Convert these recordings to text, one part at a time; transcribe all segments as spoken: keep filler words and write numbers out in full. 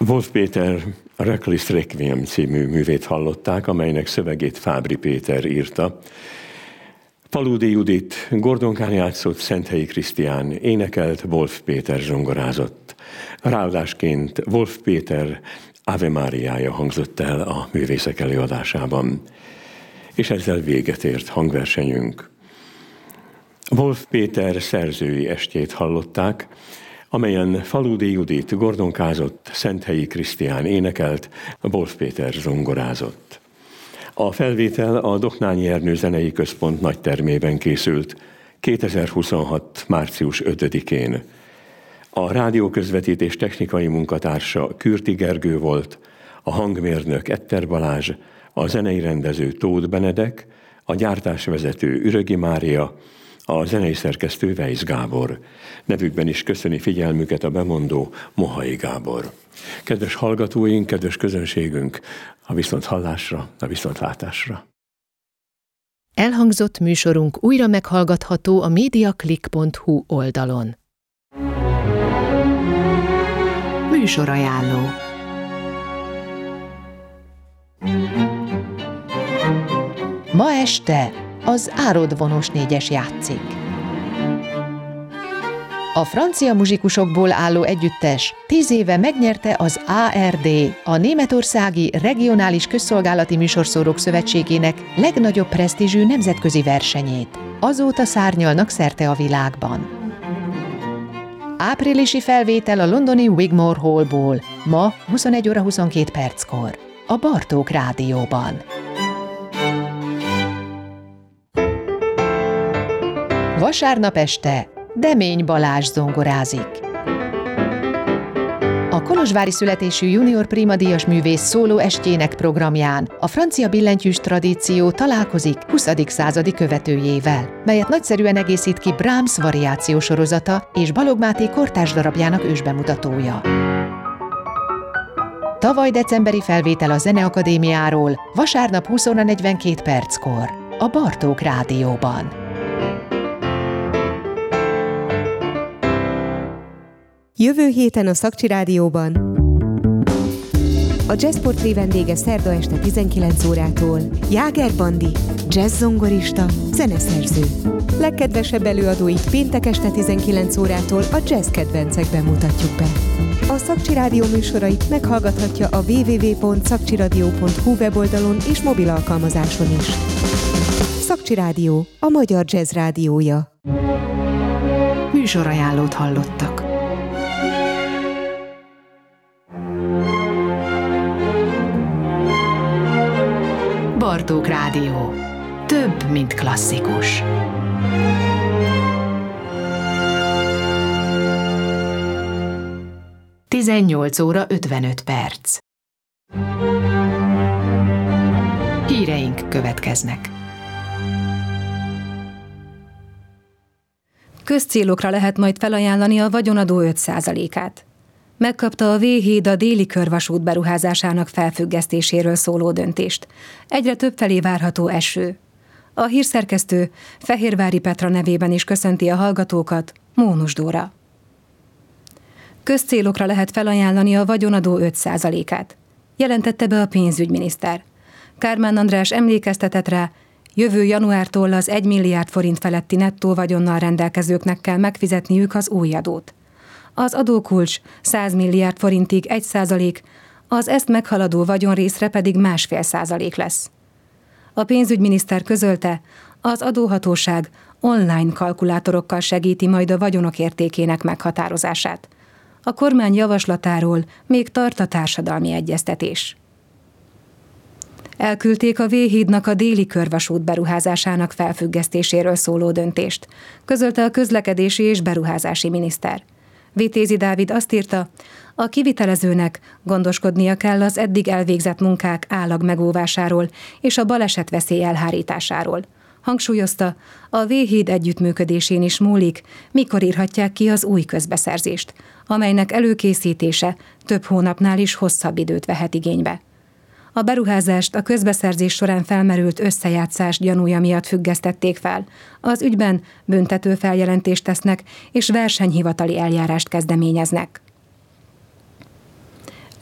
Wolf Péter Reckless Requiem című művét hallották, amelynek szövegét Fábry Péter írta. Faludi Judit Gordonkán játszott, Szenthelyi Krisztián énekelt, Wolf Péter zongorázott. Ráadásként Wolf Péter Ave Máriája hangzott el a művészek előadásában. És ezzel véget ért hangversenyünk. Wolf Péter szerzői estjét hallották, amelyen Faludi Judit gordonkázott, Szenthelyi Krisztián énekelt, Wolf Péter zongorázott. A felvétel a Doknányi Ernő Zenei Központ nagytermében készült kétezer-huszonhat. március ötödikén. A rádióközvetítés technikai munkatársa Kürti Gergő volt, a hangmérnök Etter Balázs, a zenei rendező Tóth Benedek, a gyártásvezető Ürögi Mária, a zenei szerkesztő Weisz Gábor. Nevükben is köszöni figyelmüket a bemondó Mohai Gábor. Kedves hallgatóink, kedves közönségünk, a viszonthallásra, a viszontlátásra. Elhangzott műsorunk újra meghallgatható a mediaclick pont hu oldalon. Műsorajánló. Ma este az Árod vonos négyes játszik. A francia muzsikusokból álló együttes tíz éve megnyerte az á er dé, a Németországi Regionális Közszolgálati Műsorszórók Szövetségének legnagyobb presztízsű nemzetközi versenyét. Azóta szárnyalnak szerte a világban. Áprilisi felvétel a londoni Wigmore Hallból, ma huszonegy óra huszonkét perckor, a Bartók Rádióban. Vasárnap este Demény Balázs zongorázik. A kolozsvári születésű junior primadíjas művész szóló estjének programján a francia billentyűs tradíció találkozik huszadik századi követőjével, melyet nagyszerűen egészít ki Brahms variáció sorozata és Balogh Máté kortárs darabjának ősbemutatója. Tavaly decemberi felvétel a Zeneakadémiáról vasárnap húsz óra negyvenkét perckor, a Bartók Rádióban. Jövő héten a Szakcsi Rádióban a Jazz Portré vendége szerda este tizenkilenc órától Jáger Bandi, jazz zongorista, zeneszerző. Legkedvesebb előadóit péntek este tizenkilenc órától a jazz kedvencekben mutatjuk be. A Szakcsi Rádió műsorait meghallgathatja a double-u double-u double-u pont szakcsiradio pont hu weboldalon és mobil alkalmazáson is. Szakcsi Rádió, a magyar jazz rádiója. Műsorajánlót hallottak. Bartók Rádió. Több, mint klasszikus. tizennyolc óra ötvenöt perc. Híreink következnek. Közcélokra lehet majd felajánlani a vagyonadó öt százalékát. Megkapta a V-híd a déli körvasút beruházásának felfüggesztéséről szóló döntést. Egyre többfelé várható eső. A hírszerkesztő Fehérvári Petra nevében is köszönti a hallgatókat, Mónus Dóra. Közcélokra lehet felajánlani a vagyonadó öt százalékát. Jelentette be a pénzügyminiszter. Kármán András emlékeztetett rá, jövő januártól az egy milliárd forint feletti nettó vagyonnal rendelkezőknek kell megfizetniük az új adót. Az adókulcs száz milliárd forintig egy százalék, az ezt meghaladó vagyonrészre pedig másfél százalék lesz. A pénzügyminiszter közölte, az adóhatóság online kalkulátorokkal segíti majd a vagyonok értékének meghatározását. A kormány javaslatáról még tart a társadalmi egyeztetés. Elküldték a V-hídnak a déli körvasút beruházásának felfüggesztéséről szóló döntést, közölte a közlekedési és beruházási miniszter. Vitézi Dávid azt írta, a kivitelezőnek gondoskodnia kell az eddig elvégzett munkák állag megóvásáról és a balesetveszély elhárításáról. Hangsúlyozta, a V-híd együttműködésén is múlik, mikor írhatják ki az új közbeszerzést, amelynek előkészítése több hónapnál is hosszabb időt vehet igénybe. A beruházást a közbeszerzés során felmerült összejátszás gyanúja miatt függesztették fel. Az ügyben büntető feljelentést tesznek és versenyhivatali eljárást kezdeményeznek.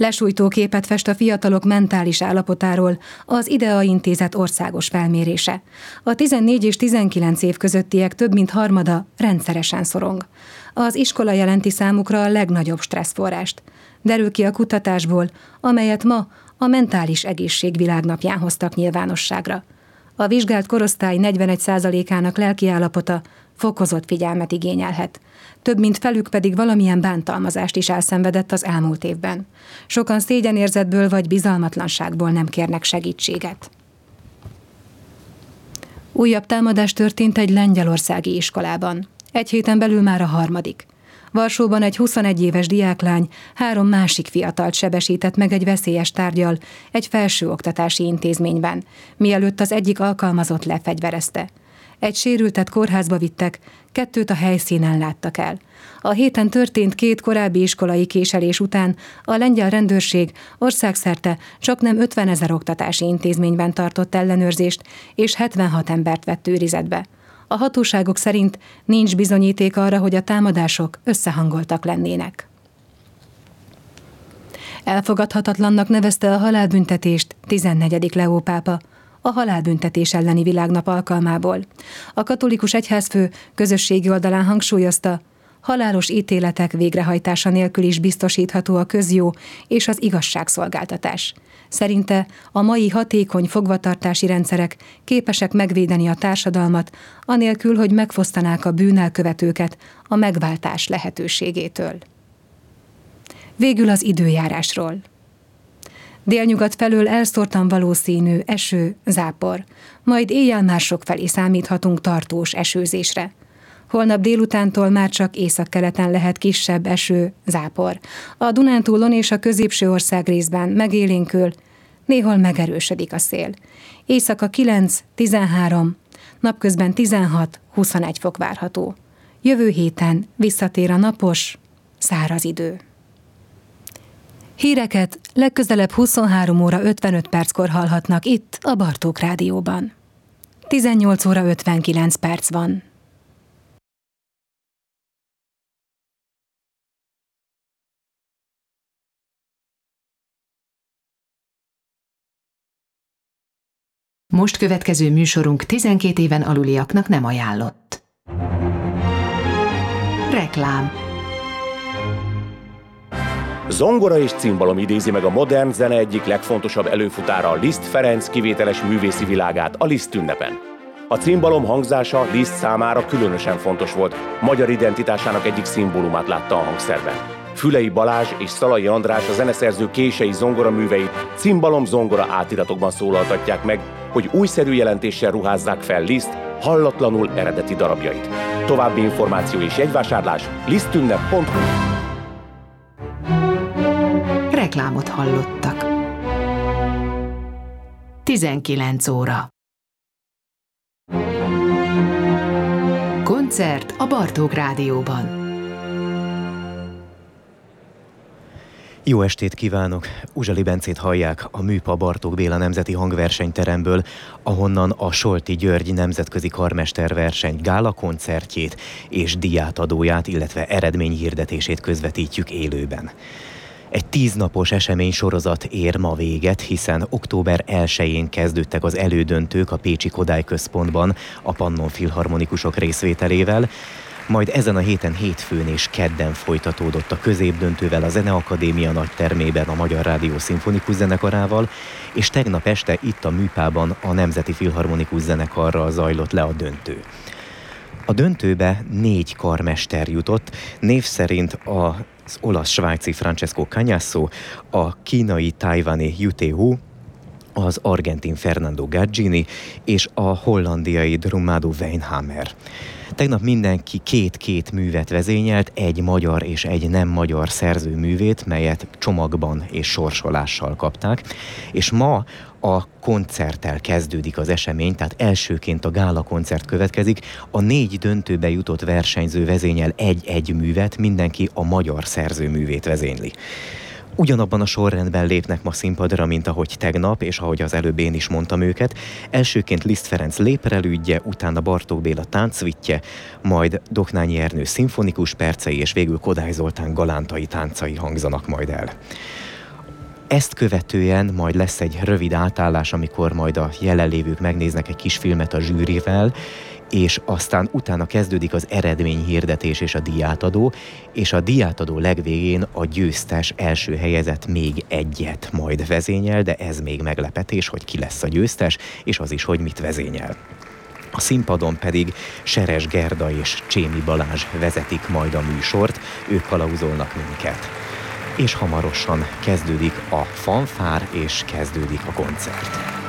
Lesújtó képet fest a fiatalok mentális állapotáról az IDEA Intézet országos felmérése. A tizennégy és tizenkilenc év közöttiek több mint harmada rendszeresen szorong. Az iskola jelenti számukra a legnagyobb stresszforrást. Derül ki a kutatásból, amelyet ma a Mentális Egészség Világnapján hoztak nyilvánosságra. A vizsgált korosztály negyvenegy százalékának lelkiállapota fokozott figyelmet igényelhet. Több mint felük pedig valamilyen bántalmazást is elszenvedett az elmúlt évben. Sokan szégyenérzetből vagy bizalmatlanságból nem kérnek segítséget. Újabb támadás történt egy lengyelországi iskolában. Egy héten belül már a harmadik. Varsóban egy huszonegy éves diáklány három másik fiatalt sebesített meg egy veszélyes tárggyal egy felsőoktatási intézményben, mielőtt az egyik alkalmazott lefegyverezte. Egy sérültet kórházba vittek, kettőt a helyszínen láttak el. A héten történt két korábbi iskolai késelés után a lengyel rendőrség országszerte csaknem ötvenezer oktatási intézményben tartott ellenőrzést, és hetvenhat embert vett őrizetbe. A hatóságok szerint nincs bizonyíték arra, hogy a támadások összehangoltak lennének. Elfogadhatatlannak nevezte a halálbüntetést tizennegyedik Leó pápa a halálbüntetés elleni világnap alkalmából. A katolikus egyházfő közösségi oldalán hangsúlyozta, halálos ítéletek végrehajtása nélkül is biztosítható a közjó és az igazságszolgáltatás. Szerinte a mai hatékony fogvatartási rendszerek képesek megvédeni a társadalmat, anélkül, hogy megfosztanák a bűnelkövetőket a megváltás lehetőségétől. Végül az időjárásról. Délnyugat felől elszórtan valószínű eső, zápor, majd éjjel már sokfelé számíthatunk tartós esőzésre. Holnap délutántól már csak északkeleten lehet kisebb eső, zápor. A Dunántúlon és a középső ország részben megélénkül, néhol megerősödik a szél. Éjszaka kilenc-tizenhárom, napközben tizenhat-huszonegy fok várható. Jövő héten visszatér a napos, száraz idő. Híreket legközelebb huszonhárom óra ötvenöt perckor hallhatnak itt a Bartók Rádióban. tizennyolc óra ötvenkilenc perc van. Most következő műsorunk tizenkét éven aluliaknak nem ajánlott. Reklám. Zongora és cimbalom idézi meg a modern zene egyik legfontosabb előfutára, a Liszt Ferenc kivételes művészi világát a Liszt ünnepen. A cimbalom hangzása Liszt számára különösen fontos volt, magyar identitásának egyik szimbólumát látta a hangszerben. Fülei Balázs és Szalai András, a zeneszerző kései zongoraműveit cimbalom-zongora átiratokban szólaltatják meg, hogy újszerű jelentéssel ruházzák fel Liszt hallatlanul eredeti darabjait. További információ és jegyvásárlás lisztünnep pont hu. Reklámot hallottak. tizenkilenc óra. Koncert a Bartók Rádióban. Jó estét kívánok! Uzsali Bencét hallják a Műpa Bartók Béla Nemzeti Hangversenyteremből, ahonnan a Solti György Nemzetközi Karmesterverseny gála koncertjét és díjátadóját, illetve eredményhirdetését közvetítjük élőben. Egy tíznapos esemény sorozat ér ma véget, hiszen október elsején kezdődtek az elődöntők a Pécsi Kodály Központban a Pannon Filharmonikusok részvételével, majd ezen a héten hétfőn és kedden folytatódott a középdöntővel a Zeneakadémia nagytermében a Magyar Rádió Szimfonikus Zenekarával, és tegnap este itt a Műpában a Nemzeti Filharmonikus Zenekarral zajlott le a döntő. A döntőbe négy karmester jutott, név szerint az olasz-svájci Francesco Cagnasso, a kínai-tajvani Yute Hu, az argentin Fernando Gaggini és a hollandiai Drumado Weinhammer. Tegnap mindenki két-két művet vezényelt, egy magyar és egy nem magyar szerző művét, melyet csomagban és sorsolással kapták, és ma a koncerttel kezdődik az esemény, tehát elsőként a gála koncert következik, a négy döntőbe jutott versenyző vezényel egy-egy művet, mindenki a magyar szerző művét vezényli. Ugyanabban a sorrendben lépnek ma színpadra, mint ahogy tegnap, és ahogy az előbb én is mondtam őket. Elsőként Liszt Ferenc léprelődje, utána Bartók Béla táncvittye, majd Doknányi Ernő szimfonikus percei, és végül Kodály Zoltán galántai táncai hangzanak majd el. Ezt követően majd lesz egy rövid átállás, amikor majd a jelenlévők megnéznek egy kis filmet a zsűrivel, és aztán utána kezdődik az eredményhirdetés és a díjátadó, és a díjátadó legvégén a győztes első helyezett még egyet majd vezényel, de ez még meglepetés, hogy ki lesz a győztes, és az is, hogy mit vezényel. A színpadon pedig Seres Gerda és Csémi Balázs vezetik majd a műsort, ők kalauzolnak minket. És hamarosan kezdődik a fanfár, és kezdődik a koncert.